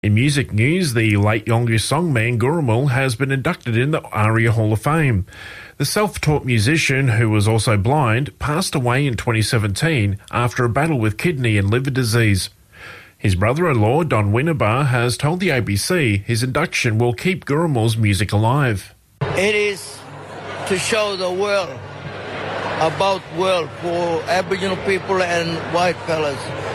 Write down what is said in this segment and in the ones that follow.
In music news, the late Yolngu songman Gurrumul has been inducted in the ARIA Hall of Fame. The self-taught musician, who was also blind, passed away in 2017 after a battle with kidney and liver disease. His brother-in-law, Don Winabar, has told the ABC his induction will keep Gurrumul's music alive. It is to show the world about world for Aboriginal people and white fellas,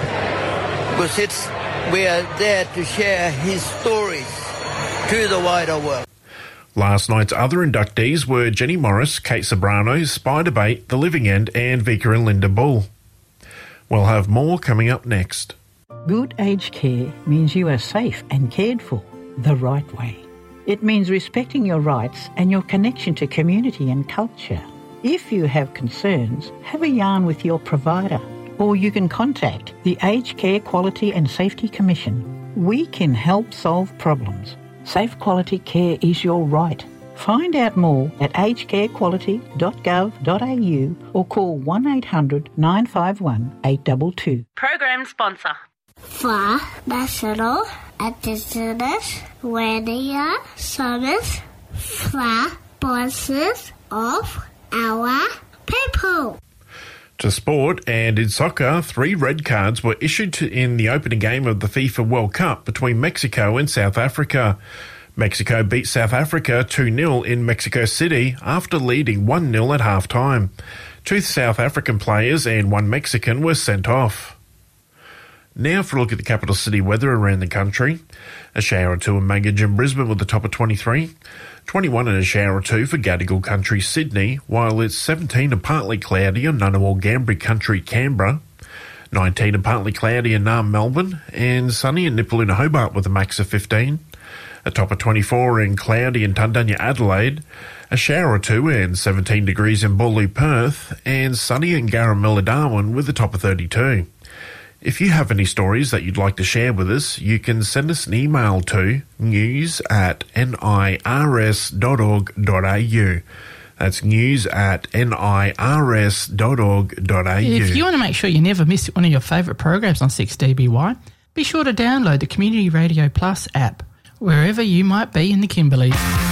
because we are there to share his stories to the wider world. Last night's other inductees were Jenny Morris, Kate Sobrano, Spiderbait, The Living End and Vika and Linda Bull. We'll have more coming up next. Good aged care means you are safe and cared for the right way. It means respecting your rights and your connection to community and culture. If you have concerns, have a yarn with your provider, or you can contact the Aged Care Quality and Safety Commission. We can help solve problems. Safe quality care is your right. Find out more at agedcarequality.gov.au or call 1800 951 822. Program sponsor. For National Indigenous Radio Service for voices of our people. To sport, and in soccer, 3 red cards were issued in the opening game of the FIFA World Cup between Mexico and South Africa. Mexico beat South Africa 2-0 in Mexico City after leading 1-0 at half-time. 2 South African players and 1 Mexican were sent off. Now for a look at the capital city weather around the country. A shower or two in Magidge and Brisbane with a top of 23. 21 and a shower or two for Gadigal Country, Sydney, while it's 17 and partly cloudy on Ngunnawal Gambri Country, Canberra. 19 and partly cloudy in Naarm, Melbourne, and sunny in Nipaluna, Hobart with a max of 15. A top of 24 and cloudy in Tundanya, Adelaide. A shower or two and 17 degrees in Boorloo, Perth, and sunny in Garramilla, Darwin with a top of 32. If you have any stories that you'd like to share with us, you can send us an email to news@nirs.org.au. That's news@nirs.org.au. If you want to make sure you never miss one of your favourite programs on 6DBY, be sure to download the Community Radio Plus app, wherever you might be in the Kimberleys.